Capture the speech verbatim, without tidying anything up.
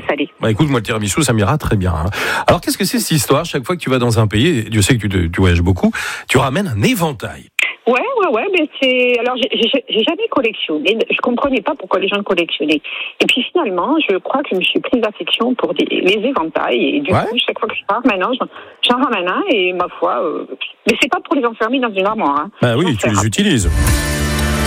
salé. Bah écoute, moi le tiramisu, ça m'ira très bien. Hein. Alors qu'est-ce que c'est cette histoire? Chaque fois que tu vas dans un pays, Dieu sait que tu, te, tu voyages beaucoup, tu ramènes un éventail. Ouais, ouais, ouais, mais c'est. Alors, j'ai, j'ai, j'ai jamais collectionné. Je comprenais pas pourquoi les gens collectionnaient. Et puis finalement, je crois que je me suis prise d'affection pour des, les éventails. Et du ouais. coup, chaque fois que je pars, maintenant, j'en ramène un. Et ma foi, euh, mais c'est pas pour les enfermer dans une armoire. Hein. Bah oui, tu les utilises.